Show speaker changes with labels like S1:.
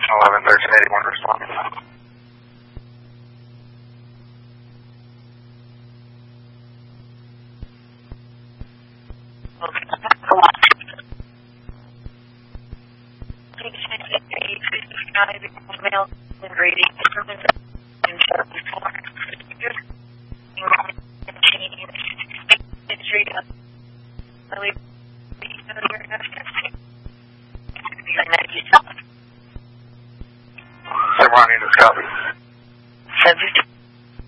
S1: 11-1381 responding.
S2: Male and Grady.
S1: Ronnie, this copy.
S2: Subject